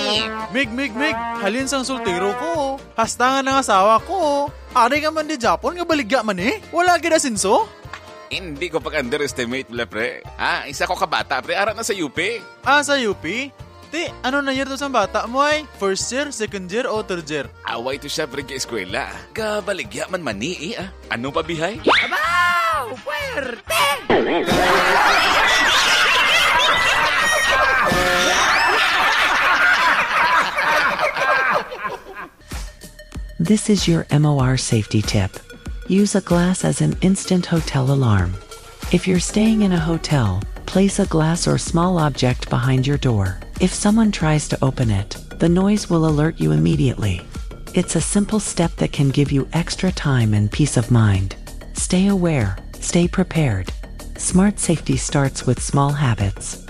Mig, halin sang sultiro ko. Hastangan ng asawa ko. Ari ka man di Japon, nga baligya man eh. Wala ka na sinso? Hindi ko pag-underestimate, pre. Isa ko kabata, pre. Ara na sa UP. Sa UP? Ti, ano na year to sa bata mo ay? First year, second year, o third year? Away to siya, pre, eskwela. Kabaligya man mani, Ano pa, bihay? Abaw! Puerte! This is your MOR safety tip. Use a glass as an instant hotel alarm. If you're staying in a hotel, place a glass or small object behind your door. If someone tries to open it, the noise will alert you immediately. It's a simple step that can give you extra time and peace of mind. Stay aware, stay prepared. Smart safety starts with small habits.